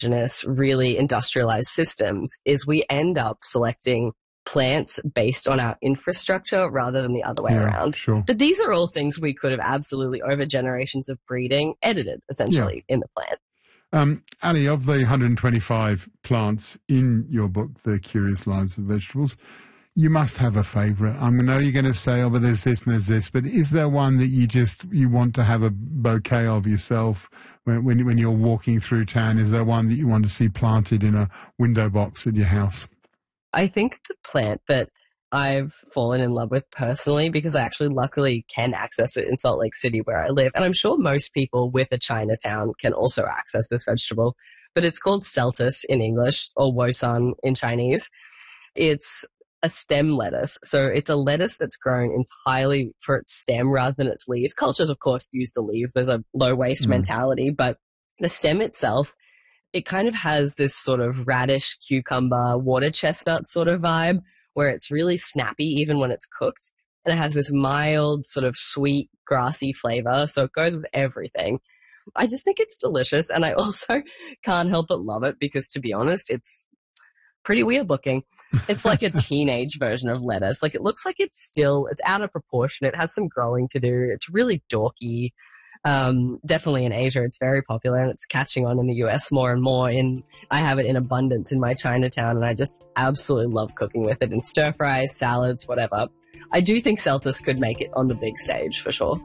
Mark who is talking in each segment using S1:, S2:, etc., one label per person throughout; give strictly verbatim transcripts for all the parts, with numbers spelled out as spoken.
S1: really industrialized systems is we end up selecting plants based on our infrastructure rather than the other way
S2: yeah,
S1: around.
S2: Sure.
S1: But these are all things we could have absolutely, over generations of breeding, edited essentially yeah. in the plant.
S2: Um, Ali, of the one hundred twenty-five plants in your book, The Curious Lives of Vegetables, you must have a favourite. I know you're going to say, oh, but there's this and there's this, but is there one that you just, you want to have a bouquet of yourself when, when, when you're walking through town? Is there one that you want to see planted in a window box at your house?
S1: I think the plant that I've fallen in love with personally, because I actually luckily can access it in Salt Lake City where I live, and I'm sure most people with a Chinatown can also access this vegetable, but it's called Celtis in English or Wosan in Chinese. It's a stem lettuce. So it's a lettuce that's grown entirely for its stem rather than its leaves. Cultures, of course, use the leaves. There's a low waste mm. mentality, but the stem itself, it kind of has this sort of radish, cucumber, water chestnut sort of vibe where it's really snappy even when it's cooked. And it has this mild sort of sweet, grassy flavor. So it goes with everything. I just think it's delicious. And I also can't help but love it because, to be honest, it's pretty weird looking. It's like a teenage version of lettuce. Like, it looks like it's still, it's out of proportion. It has some growing to do. It's really dorky. Um, definitely in Asia, it's very popular and it's catching on in the U S more and more. In, I have it in abundance in my Chinatown and I just absolutely love cooking with it in stir fry, salads, whatever. I do think Celtis could make it on the big stage for sure.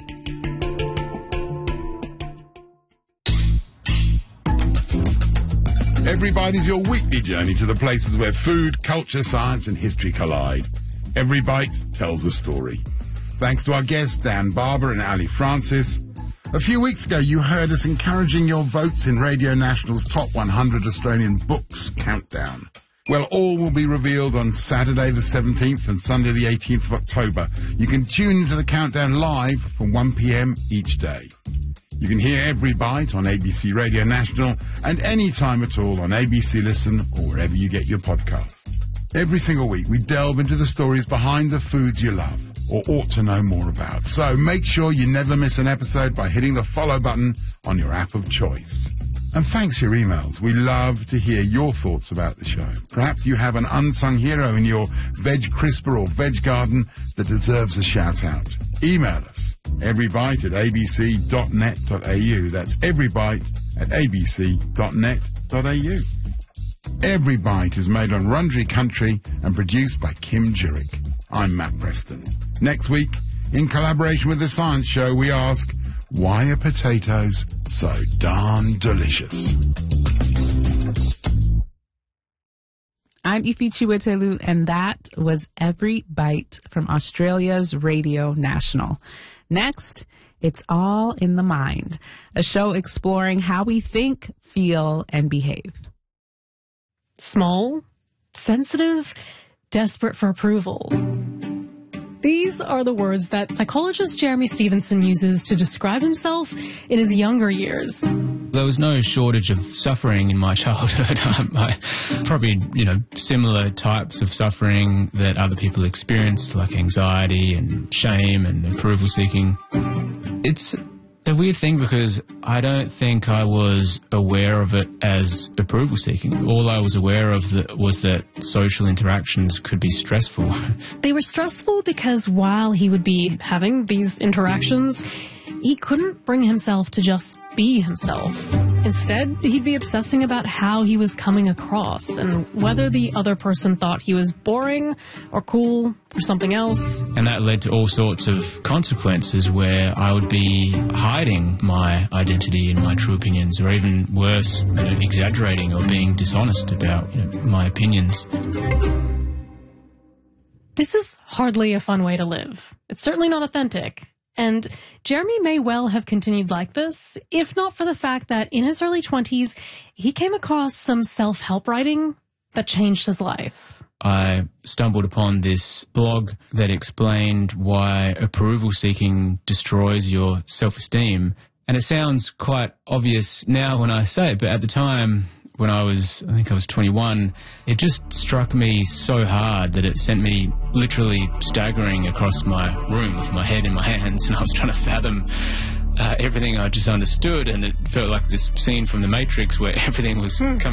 S3: Every Bite is your weekly journey to the places where food, culture, science and history collide. Every Bite tells a story. Thanks to our guests, Dan Barber and Ali Francis. A few weeks ago, you heard us encouraging your votes in Radio National's Top one hundred Australian Books Countdown. Well, all will be revealed on Saturday the seventeenth and Sunday the eighteenth of October. You can tune into the countdown live from one p.m. each day. You can hear Every Bite on A B C Radio National and any time at all on A B C Listen or wherever you get your podcasts. Every single week, we delve into the stories behind the foods you love or ought to know more about. So make sure you never miss an episode by hitting the follow button on your app of choice. And thanks for your emails. We love to hear your thoughts about the show. Perhaps you have an unsung hero in your veg crisper or veg garden that deserves a shout out. Email us, everybite at a b c dot net dot a u. That's everybite at a b c dot net dot a u. Every Bite is made on Wurundjeri Country and produced by Kim Jurek. I'm Matt Preston. Next week, in collaboration with The Science Show, we ask, why are potatoes so darn delicious?
S4: I'm Ifi Chiwetelu, and that was Every Bite from Australia's Radio National. Next, It's All in the Mind, a show exploring how we think, feel, and behave.
S5: Small, sensitive, desperate for approval. These are the words that psychologist Jeremy Stevenson uses to describe himself in his younger years.
S6: There was no shortage of suffering in my childhood. I, probably, you know, similar types of suffering that other people experienced, like anxiety and shame and approval seeking. It's a weird thing because I don't think I was aware of it as approval seeking. All I was aware of the, was that social interactions could be stressful.
S5: They were stressful because while he would be having these interactions, he couldn't bring himself to just be himself. Instead, he'd be obsessing about how he was coming across and whether the other person thought he was boring or cool or something else.
S6: And that led to all sorts of consequences where I would be hiding my identity and my true opinions, or even worse, you know, exaggerating or being dishonest about, you know, my opinions.
S5: This is hardly a fun way to live. It's certainly not authentic. And Jeremy may well have continued like this, if not for the fact that in his early twenties, he came across some self-help writing that changed his life.
S6: I stumbled upon this blog that explained why approval seeking destroys your self-esteem. And it sounds quite obvious now when I say it, but at the time, when I was, I think I was twenty-one, it just struck me so hard that it sent me literally staggering across my room with my head in my hands, and I was trying to fathom uh, everything I just understood, and it felt like this scene from The Matrix where everything was coming